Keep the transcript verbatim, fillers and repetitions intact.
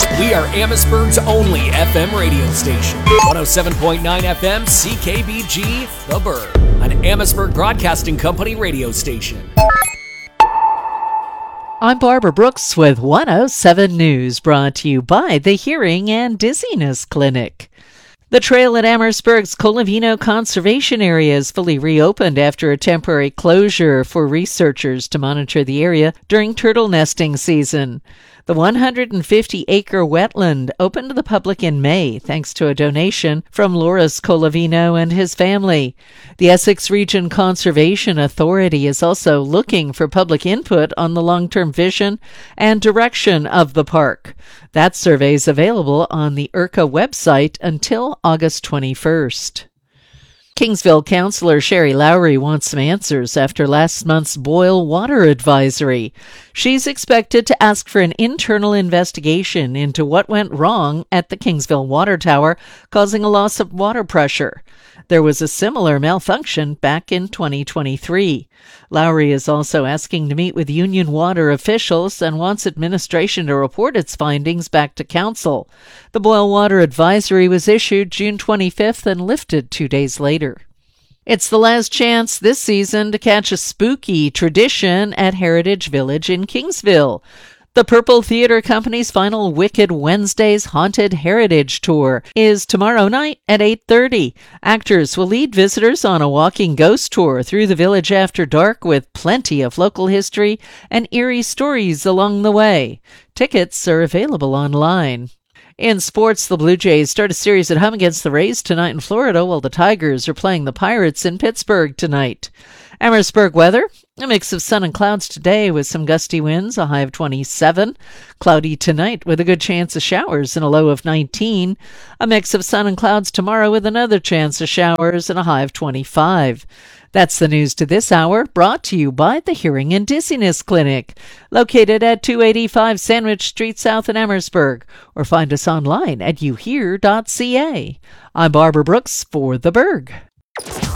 We are Amherstburg's only F M radio station. one oh seven point nine F M C K B G, The Burgh, an Amherstburg Broadcasting Company radio station. I'm Barbara Brooks with one oh seven News, brought to you by the Hearing and Dizziness Clinic. The trail at Amherstburg's Colavino Conservation Area is fully reopened after a temporary closure for researchers to monitor the area during turtle nesting season. The one hundred fifty acre wetland opened to the public in May thanks to a donation from Loris Colavino and his family. The Essex Region Conservation Authority is also looking for public input on the long-term vision and direction of the park. That survey is available on the I R C A website until August twenty-first. Kingsville Councillor Sherry Lowry wants some answers after last month's boil water advisory. She's expected to ask for an internal investigation into what went wrong at the Kingsville Water Tower, causing a loss of water pressure. There was a similar malfunction back in twenty twenty-three. Lowry is also asking to meet with Union Water officials and wants administration to report its findings back to council. The boil water advisory was issued June twenty-fifth and lifted two days later. It's the last chance this season to catch a spooky tradition at Heritage Village in Kingsville. The Purple Theatre Company's final Wicked Wednesday's Haunted Heritage Tour is tomorrow night at eight thirty. Actors will lead visitors on a walking ghost tour through the village after dark with plenty of local history and eerie stories along the way. Tickets are available online. In sports, the Blue Jays start a series at home against the Rays tonight in Florida, while the Tigers are playing the Pirates in Pittsburgh tonight. Amherstburg weather, a mix of sun and clouds today with some gusty winds, a high of twenty-seven. Cloudy tonight with a good chance of showers and a low of nineteen. A mix of sun and clouds tomorrow with another chance of showers and a high of twenty-five. That's the news to this hour, brought to you by the Hearing and Dizziness Clinic, located at two eighty-five Sandwich Street South in Amherstburg, or find us online at you hear dot c a. I'm Barbara Brooks for The Burgh.